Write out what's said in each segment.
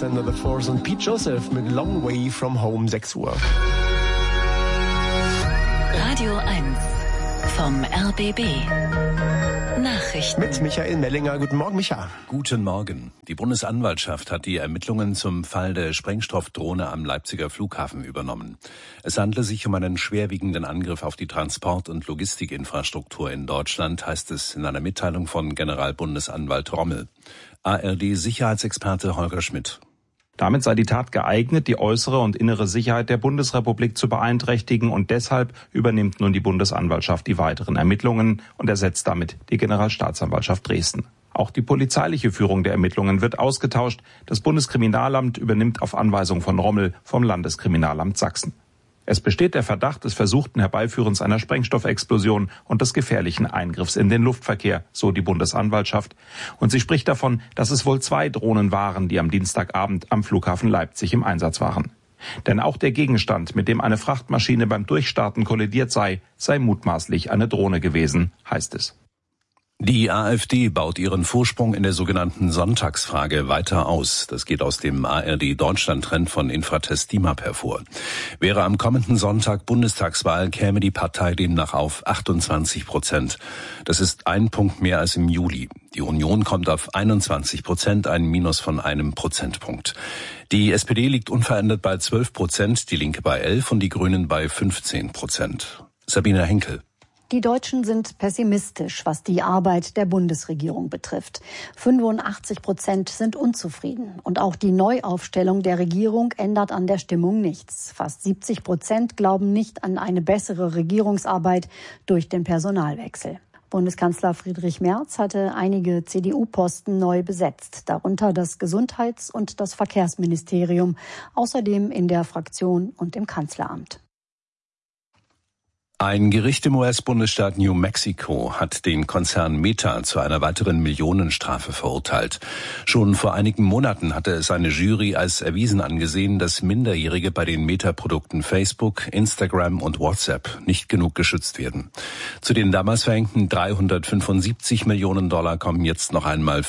Alexander the Force und Pete Joseph mit Long Way from Home, 6 Uhr. Radio 1 vom RBB. Nachrichten. Mit Michael Mellinger. Guten Morgen, Micha. Guten Morgen. Die Bundesanwaltschaft hat die Ermittlungen zum Fall der Sprengstoffdrohne am Leipziger Flughafen übernommen. Es handle sich um einen schwerwiegenden Angriff auf die Transport- und Logistikinfrastruktur in Deutschland, heißt es in einer Mitteilung von Generalbundesanwalt Rommel. ARD-Sicherheitsexperte Holger Schmidt. Damit sei die Tat geeignet, die äußere und innere Sicherheit der Bundesrepublik zu beeinträchtigen, und deshalb übernimmt nun die Bundesanwaltschaft die weiteren Ermittlungen und ersetzt damit die Generalstaatsanwaltschaft Dresden. Auch die polizeiliche Führung der Ermittlungen wird ausgetauscht. Das Bundeskriminalamt übernimmt auf Anweisung von Rommel vom Landeskriminalamt Sachsen. Es besteht der Verdacht des versuchten Herbeiführens einer Sprengstoffexplosion und des gefährlichen Eingriffs in den Luftverkehr, so die Bundesanwaltschaft. Und sie spricht davon, dass es wohl 2 Drohnen waren, die am Dienstagabend am Flughafen Leipzig im Einsatz waren. Denn auch der Gegenstand, mit dem eine Frachtmaschine beim Durchstarten kollidiert sei mutmaßlich eine Drohne gewesen, heißt es. Die AfD baut ihren Vorsprung in der sogenannten Sonntagsfrage weiter aus. Das geht aus dem ARD-Deutschland-Trend von Infratest DIMAP hervor. Wäre am kommenden Sonntag Bundestagswahl, käme die Partei demnach auf 28%. Das ist 1 Punkt mehr als im Juli. Die Union kommt auf 21%, ein Minus von 1 Prozentpunkt. Die SPD liegt unverändert bei 12%, die Linke bei 11% und die Grünen bei 15%. Sabine Henkel. Die Deutschen sind pessimistisch, was die Arbeit der Bundesregierung betrifft. 85% sind unzufrieden. Und auch die Neuaufstellung der Regierung ändert an der Stimmung nichts. Fast 70% glauben nicht an eine bessere Regierungsarbeit durch den Personalwechsel. Bundeskanzler Friedrich Merz hatte einige CDU-Posten neu besetzt, darunter das Gesundheits- und das Verkehrsministerium, außerdem in der Fraktion und im Kanzleramt. Ein Gericht im US-Bundesstaat New Mexico hat den Konzern Meta zu einer weiteren Millionenstrafe verurteilt. Schon vor einigen Monaten hatte es eine Jury als erwiesen angesehen, dass Minderjährige bei den Meta-Produkten Facebook, Instagram und WhatsApp nicht genug geschützt werden. Zu den damals verhängten $375 Millionen kommen jetzt noch einmal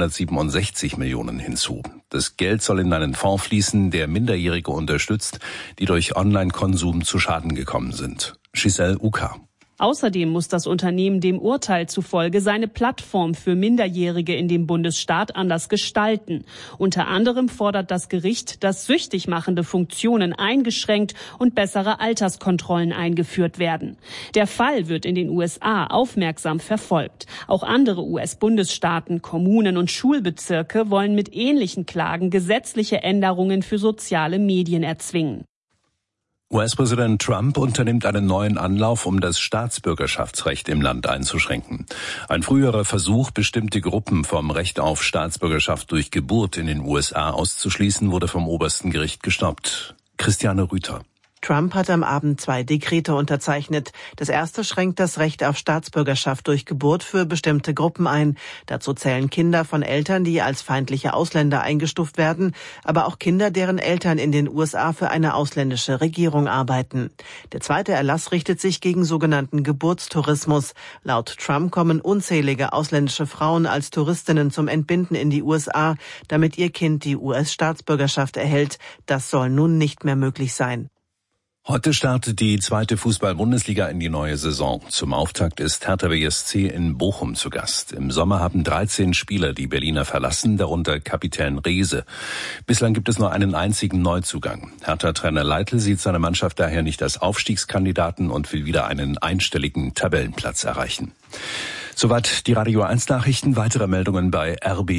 567 Millionen hinzu. Das Geld soll in einen Fonds fließen, der Minderjährige unterstützt, die durch Online-Konsum zu Schaden gekommen sind. Giselle Uka. Außerdem muss das Unternehmen dem Urteil zufolge seine Plattform für Minderjährige in dem Bundesstaat anders gestalten. Unter anderem fordert das Gericht, dass süchtig machende Funktionen eingeschränkt und bessere Alterskontrollen eingeführt werden. Der Fall wird in den USA aufmerksam verfolgt. Auch andere US-Bundesstaaten, Kommunen und Schulbezirke wollen mit ähnlichen Klagen gesetzliche Änderungen für soziale Medien erzwingen. US-Präsident Trump unternimmt einen neuen Anlauf, um das Staatsbürgerschaftsrecht im Land einzuschränken. Ein früherer Versuch, bestimmte Gruppen vom Recht auf Staatsbürgerschaft durch Geburt in den USA auszuschließen, wurde vom obersten Gericht gestoppt. Christiane Rüther. Trump hat am Abend 2 Dekrete unterzeichnet. Das erste schränkt das Recht auf Staatsbürgerschaft durch Geburt für bestimmte Gruppen ein. Dazu zählen Kinder von Eltern, die als feindliche Ausländer eingestuft werden, aber auch Kinder, deren Eltern in den USA für eine ausländische Regierung arbeiten. Der zweite Erlass richtet sich gegen sogenannten Geburtstourismus. Laut Trump kommen unzählige ausländische Frauen als Touristinnen zum Entbinden in die USA, damit ihr Kind die US-Staatsbürgerschaft erhält. Das soll nun nicht mehr möglich sein. Heute startet die 2. Fußball-Bundesliga in die neue Saison. Zum Auftakt ist Hertha BSC in Bochum zu Gast. Im Sommer haben 13 Spieler die Berliner verlassen, darunter Kapitän Rehse. Bislang gibt es nur einen einzigen Neuzugang. Hertha-Trainer Leitl sieht seine Mannschaft daher nicht als Aufstiegskandidaten und will wieder einen einstelligen Tabellenplatz erreichen. Soweit die Radio 1 Nachrichten. Weitere Meldungen bei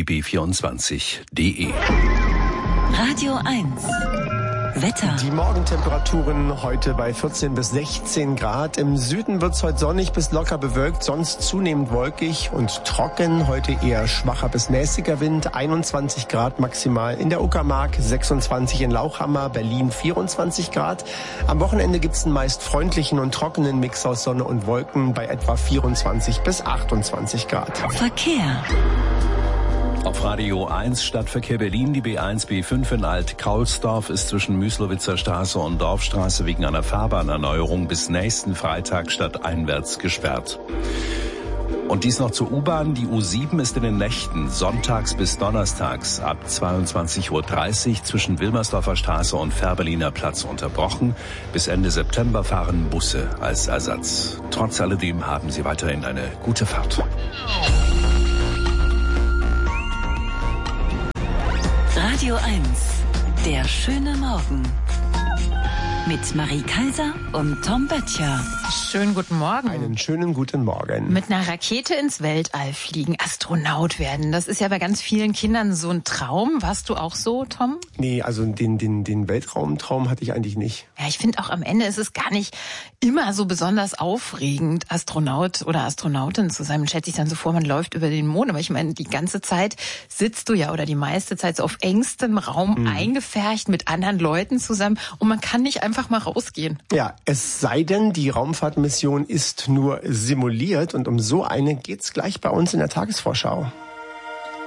rbb24.de. Radio 1. Wetter. Die Morgentemperaturen heute bei 14 bis 16 Grad. Im Süden wird es heute sonnig bis locker bewölkt, sonst zunehmend wolkig und trocken. Heute eher schwacher bis mäßiger Wind. 21 Grad maximal in der Uckermark, 26 in Lauchhammer, Berlin 24 Grad. Am Wochenende gibt es einen meist freundlichen und trockenen Mix aus Sonne und Wolken bei etwa 24 bis 28 Grad. Verkehr. Auf Radio 1 Stadtverkehr Berlin, die B1, B5 in Alt-Kaulsdorf ist zwischen Müslowitzer Straße und Dorfstraße wegen einer Fahrbahnerneuerung bis nächsten Freitag stadteinwärts gesperrt. Und dies noch zur U-Bahn. Die U7 ist in den Nächten sonntags bis donnerstags ab 22:30 Uhr zwischen Wilmersdorfer Straße und Fährberliner Platz unterbrochen. Bis Ende September fahren Busse als Ersatz. Trotz alledem haben Sie weiterhin eine gute Fahrt. Radio 1, der schöne Morgen. Mit Marie Kaiser und Tom Böttcher. Schönen guten Morgen. Einen schönen guten Morgen. Mit einer Rakete ins Weltall fliegen, Astronaut werden. Das ist ja bei ganz vielen Kindern so ein Traum. Warst du auch so, Tom? Nee, also den Weltraumtraum hatte ich eigentlich nicht. Ja, ich finde auch am Ende ist es gar nicht immer so besonders aufregend, Astronaut oder Astronautin zu sein. Man stellt sich dann so vor, man läuft über den Mond. Aber ich meine, die ganze Zeit sitzt du ja oder die meiste Zeit so auf engstem Raum eingepfercht mit anderen Leuten zusammen und man kann nicht einfach mal rausgehen. Ja, es sei denn, die Raumfahrtmission ist nur simuliert und um so eine geht's gleich bei uns in der Tagesvorschau.